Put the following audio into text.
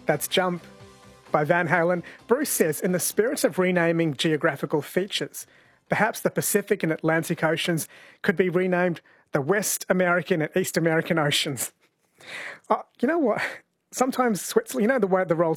That's Jump by Van Halen. Bruce says, in the spirit of renaming geographical features, perhaps the Pacific and Atlantic Oceans could be renamed the West American and East American Oceans. You know what? Sometimes Switzerland, you know the way the role